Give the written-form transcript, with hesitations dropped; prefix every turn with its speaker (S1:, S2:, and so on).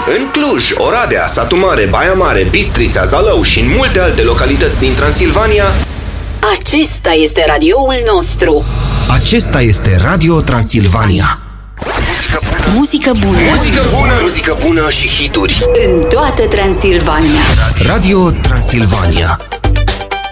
S1: În Cluj, Oradea, Satu Mare, Baia Mare, Bistrița, Zalău și în multe alte localități din Transilvania,
S2: acesta este radioul nostru.
S3: Acesta este Radio Transilvania.
S1: muzică bună,
S2: Muzică bună.
S1: muzică bună, muzică bună și hituri
S2: În toată Transilvania.
S3: Radio Transilvania.